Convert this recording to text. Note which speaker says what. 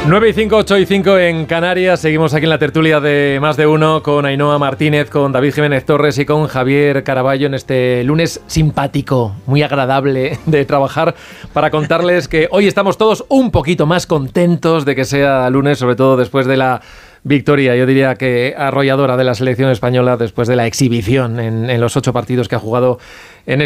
Speaker 1: 9:05, 8:05 en Canarias. Seguimos aquí en la tertulia de Más de Uno con Ainhoa Martínez, con David Jiménez Torres y con Javier Caraballo en este lunes simpático, muy agradable de trabajar, para contarles que hoy estamos todos un poquito más contentos de que sea lunes, sobre todo después de la victoria, yo diría que arrolladora, de la selección española después de la exhibición en los 8 partidos que ha jugado en